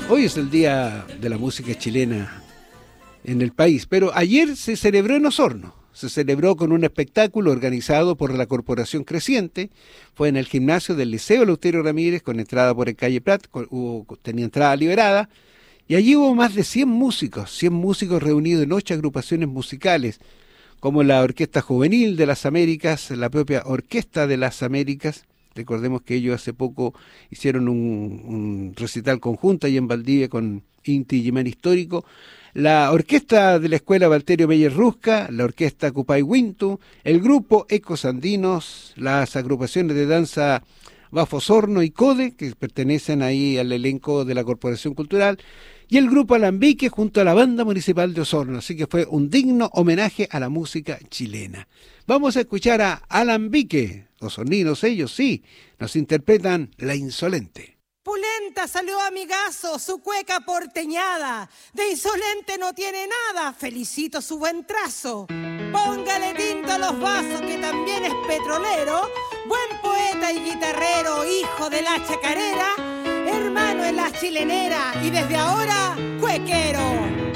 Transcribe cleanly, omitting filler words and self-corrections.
Hoy es el Día de la Música Chilena en el país, pero ayer se celebró en Osorno. Se celebró con un espectáculo organizado por la Corporación Creciente. Fue en el gimnasio del Liceo Eleuterio Ramírez, con entrada por el calle Prat, tenía entrada liberada. Y allí hubo más de 100 músicos reunidos en 8 agrupaciones musicales, como la Orquesta Juvenil de las Américas, la propia Orquesta de las Américas. Recordemos que ellos hace poco hicieron un recital conjunto ahí en Valdivia con Inti Gimán Histórico. La orquesta de la Escuela Valterio Meyer Rusca, la orquesta Cupay Wintu, el grupo Ecos Andinos, las agrupaciones de danza Bafo Sorno y Code, que pertenecen ahí al elenco de la Corporación Cultural, y el grupo Alambique junto a la Banda Municipal de Osorno. Así que fue un digno homenaje a la música chilena. Vamos a escuchar a Alambique, osorninos ellos, sí, nos interpretan La Insolente. Pulenta salió amigazo, su cueca porteñada, de insolente no tiene nada, felicito su buen trazo. Póngale tinto a los vasos que también es petrolero, buen poeta y guitarrero, hijo de la chacarera, hermano en la chilenera y desde ahora cuequero.